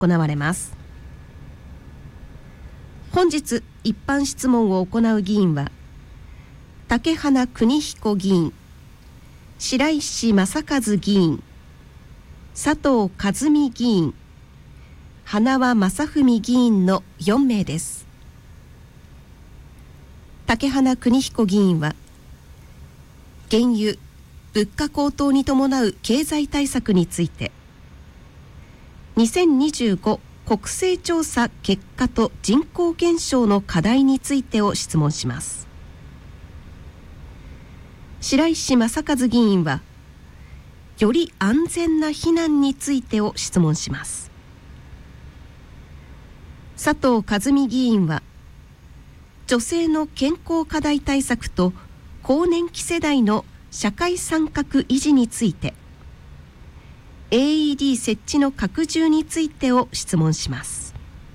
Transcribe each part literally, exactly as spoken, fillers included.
行われます。本日一般質問を行う議員は竹花邦彦議員、白石正和議員、佐藤和美議員、花輪正文議員のよんめいです。竹花邦彦議員は原油・物価高騰に伴う経済対策について、にせんにじゅうご国勢調査結果と人口減少の課題についてを質問します。白石正和議員はより安全な避難についてを質問します。佐藤和美議員は女性の健康課題対策と更年期世代の社会参画維持について、 エーイーディー 設置の拡充についてを質問します。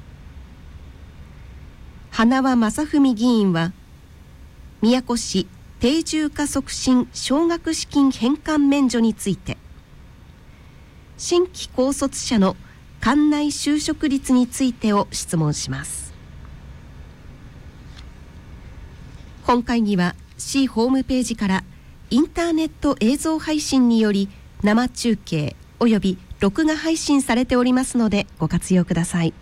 花輪正文議員は宮古市定住化促進奨学資金返還免除について、新規高卒者の館内就職率についてを質問します。本会議は市ホームページからインターネット映像配信により生中継および録画配信されておりますのでご活用ください。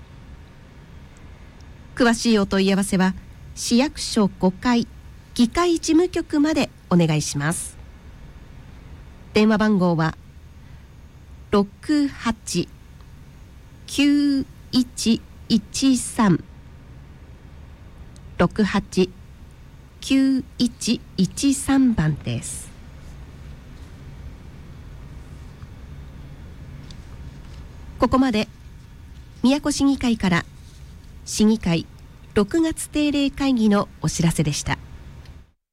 詳しいお問い合わせは市役所ごかい議会事務局までお願いします。電話番号は ろくはちきゅういちいちさん ろくはちきゅういちいちさん番です。ここまで宮古市議会から市議会ろくがつ定例会議のお知らせでした。